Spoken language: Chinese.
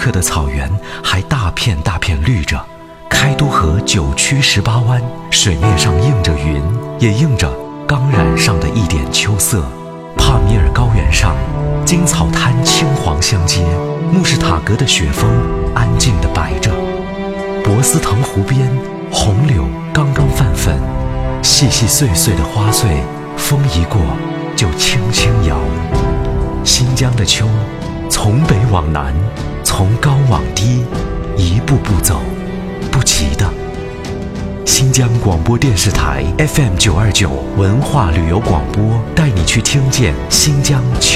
克的草原还大片大片绿着，开都河9曲18弯，水面上映着云，也映着刚染上的一点秋色。帕米尔高原上，金草滩青黄相接，穆士塔格的雪峰安静地摆着。博斯腾湖边，红柳刚刚泛粉，细细碎碎的花穗，风一过就轻轻摇。新疆的秋，从北往南，从高往低，一步步走，不急的。新疆广播电视台 FM 929文化旅游广播，带你去听见新疆秋